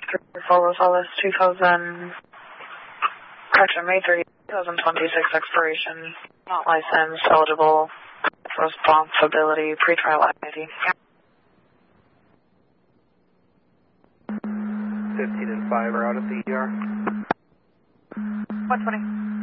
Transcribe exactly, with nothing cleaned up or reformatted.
three four Rosales two thousand, correction, May thirtieth, twenty twenty-six expiration, not licensed, eligible for responsibility, pretrial I D. fifteen and five are out at the E R. one twenty.